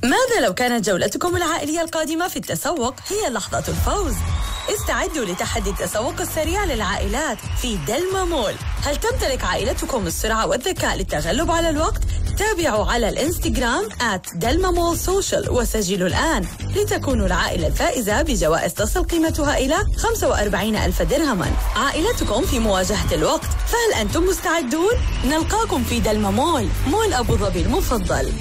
ماذا لو كانت جولتكم العائلية القادمة في التسوق هي لحظة الفوز؟ استعدوا لتحدي التسوق السريع للعائلات في دلما مول. هل تمتلك عائلتكم السرعة والذكاء للتغلب على الوقت؟ تابعوا على الانستغرام @delmamallsocial وسجلوا الآن لتكونوا العائلة الفائزة بجوائز تصل قيمتها إلى 45,000 درهما. عائلتكم في مواجهة الوقت، فهل أنتم مستعدون؟ نلقاكم في دلما مول، مول أبو ظبي المفضل.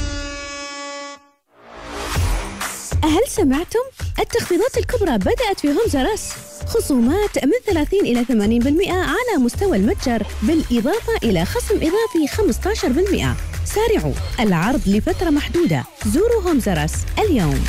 هل سمعتم؟ التخفيضات الكبرى بدأت في هومز رس، خصومات من 30 إلى 80% على مستوى المتجر، بالإضافة إلى خصم إضافي 15%. سارعوا، العرض لفترة محدودة. زوروا هومز رس اليوم.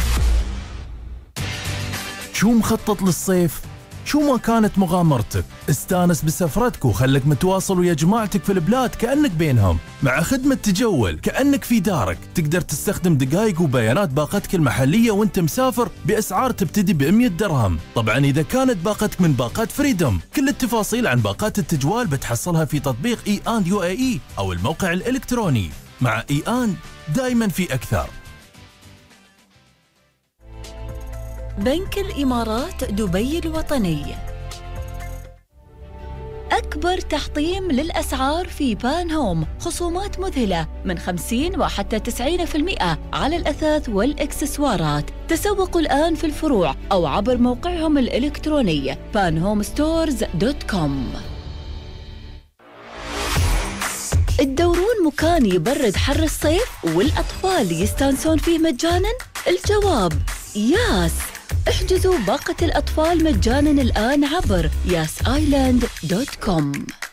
شو مخطط للصيف؟ شو ما كانت مغامرتك، استانس بسفرتك وخلك متواصل ويا جماعتك في البلاد كأنك بينهم. مع خدمة تجول كأنك في دارك، تقدر تستخدم دقائق وبيانات باقتك المحلية وانت مسافر بأسعار تبتدي ب100 درهم. طبعا إذا كانت باقتك من باقات فريدوم. كل التفاصيل عن باقات التجوال بتحصلها في تطبيق إيآن UAE أو الموقع الإلكتروني. مع إيآن دايما في أكثر. بنك الإمارات دبي الوطني. أكبر تحطيم للأسعار في بان هوم، خصومات مذهلة من 50 وحتى 90% على الأثاث والإكسسوارات. تسوقوا الآن في الفروع أو عبر موقعهم الإلكتروني panhomestores.com. تدورون مكان يبرد حر الصيف والأطفال يستانسون فيه مجاناً؟ الجواب ياس. احجزوا باقة الأطفال مجاناً الآن عبر yasisland.com.